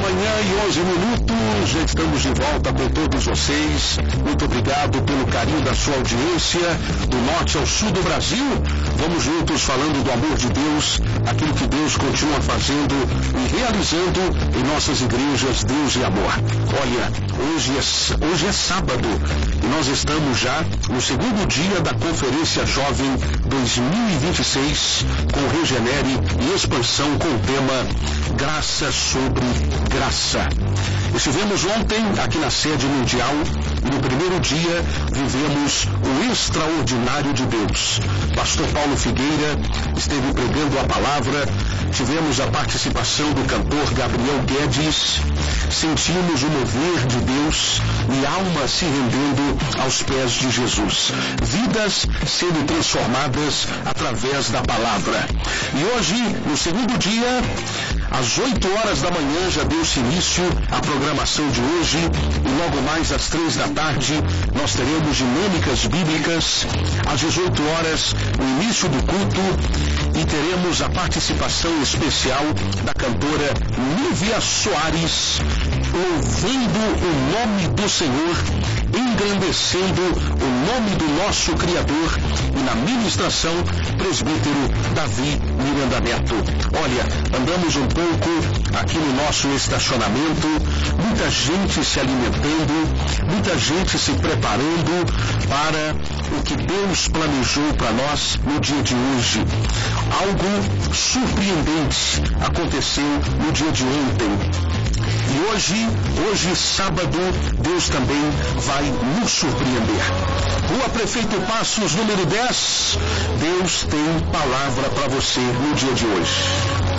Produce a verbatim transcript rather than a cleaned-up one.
manhã e onze minutos, já estamos de volta com todos vocês. Muito obrigado pelo carinho da sua audiência, do norte ao sul do Brasil. Vamos juntos falando do amor de Deus, aquilo que Deus continua fazendo e realizando em nossas igrejas, Deus e amor. Olha, hoje é, hoje é sábado e nós estamos já no segundo dia da Conferência Jovem dois mil e vinte e seis com Regenere e Expansão com o tema Graça sobre Graça. Estivemos ontem aqui na sede mundial e no primeiro dia vivemos o extraordinário de Deus. Pastor Paulo Figueira esteve pregando a palavra, tivemos a participação do cantor Gabriel Guedes, sentimos o mover de Deus e almas se rendendo aos pés de Jesus. Vidas sendo transformadas através da palavra. E hoje, no segundo dia, às oito horas da manhã, já deu-se início à programação de hoje e logo mais às três da tarde nós teremos dinâmicas bíblicas. Às dezoito horas, o início do culto e teremos a participação especial da cantora Lívia Soares, louvando o nome do Senhor, engrandecendo o nome do nosso Criador, e na ministração, presbítero Davi Miranda Neto. Olha, andamos um pouco aqui no nosso estacionamento, muita gente se alimentando, muita gente se preparando para o que Deus planejou para nós no dia de hoje. Algo surpreendente aconteceu no dia de ontem. E hoje, hoje sábado, Deus também vai nos surpreender. Rua Prefeito Passos, número dez, Deus tem palavra para você no dia de hoje.